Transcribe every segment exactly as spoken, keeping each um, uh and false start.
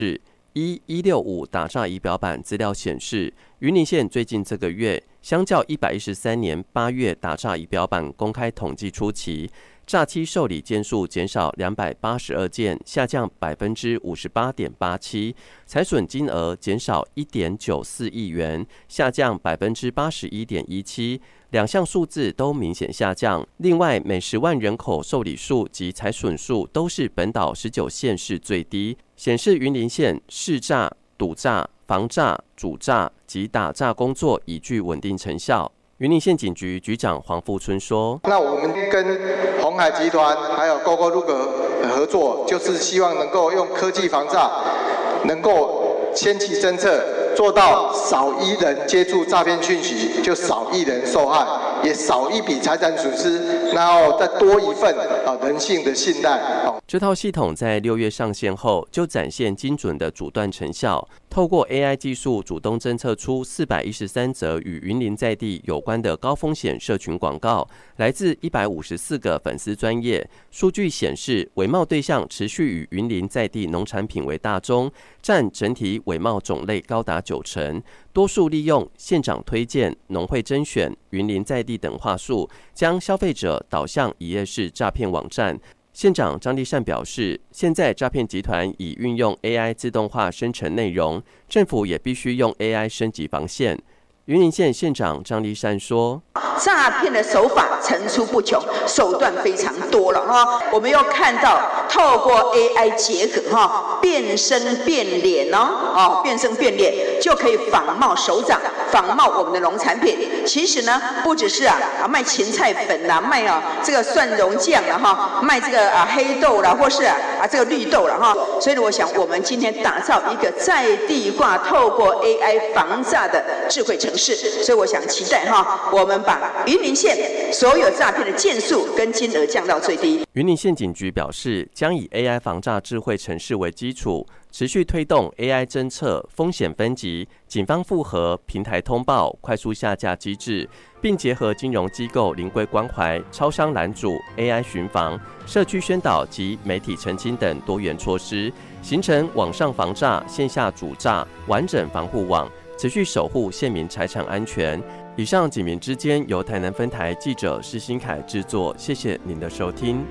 一一六五打诈仪表板资料显示，云林县最近这个月，相较一百一十三年八月打诈仪表板公开统计初期，诈欺受理件数减少两百八十二件，下降百分之五十八点八七，财损金额减少一点九四亿元，下降百分之八十一点一七。两项数字都明显下降。另外，每十万人口受理数及财损数都是本岛十九县市最低，显示云林县市诈、赌诈、防诈、主诈及打诈工作已具稳定成效。云林县警局局长黄富春说：“ 那我们跟鸿海集团还有 GoGoLook 合作，就是希望能够用科技防诈，能够牵起侦测，做到少一人接触诈骗讯息，就少一人受害，也少一笔财产损失，然后再多一份啊人性的信赖。” 这套系统在六月上线后，就展现精准的阻断成效。透过 A I 技术，主动侦测出四百一十三则与云林在地有关的高风险社群广告，来自一百五十四个粉丝专页。数据显示，伪冒对象持续以云林在地农产品为大宗，占整体伪冒种类高达九成。多数利用县长推荐、农会甄选、云林在地等话术，将消费者导向一页式诈骗网站。县长张立善表示，现在诈骗集团已运用 A I 自动化生成内容，政府也必须用 A I 升级防线。云林县县长张立善说：“ 诈骗的手法层出不穷，手段非常多了哈。我们又看到透过 A I 结合哈，变身变脸哦，哦，变身变脸就可以仿冒首长，仿冒我们的农产品。其实呢，不只是啊啊卖芹菜粉啦，卖啊这个蒜蓉酱啦哈，卖这个啊黑豆啦，或是啊啊这个绿豆啦哈。所以我想，我们今天打造一个在地化，透过 A I 防诈的智慧城市。所以我想期待哈，我们把云林县所有诈骗的件数跟金额降到最低。” 云林县警局表示，将以 A I 防诈智慧城市为基础，持续推动 A I 侦测、风险分级、警方复核、平台通报、快速下架机制，并结合金融机构临柜关怀、超商拦阻、A I 巡防、社区宣导及媒体澄清等多元措施，形成网上防诈、线下主诈完整防护网，持续守护县民财产安全。以上警民之间由台南分台记者施新凯制作，谢谢您的收听。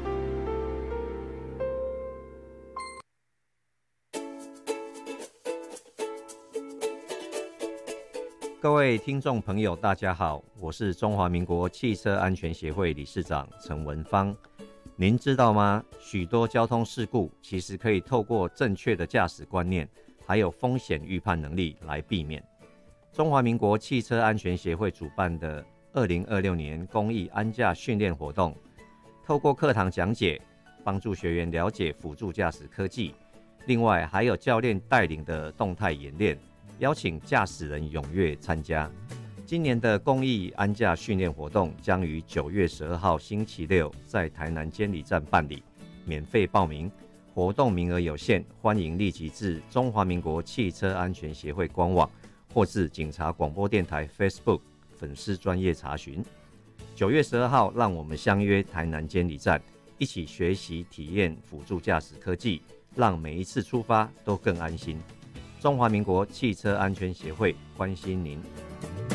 各位听众朋友大家好，我是中华民国汽车安全协会理事长陈文芳。您知道吗？许多交通事故其实可以透过正确的驾驶观念还有风险预判能力来避免。中华民国汽车安全协会主办的二零二六年公益安驾训练活动，透过课堂讲解，帮助学员了解辅助驾驶科技，另外还有教练带领的动态演练，邀请驾驶人踊跃参加。今年的公益安驾训练活动将于九月十二号星期六在台南监理站办理，免费报名，活动名额有限，欢迎立即至中华民国汽车安全协会官网或至警察广播电台 Facebook 粉丝专页查询。九月十二号，让我们相约台南监理站，一起学习体验辅助驾驶科技，让每一次出发都更安心。中华民国汽车安全协会关心您。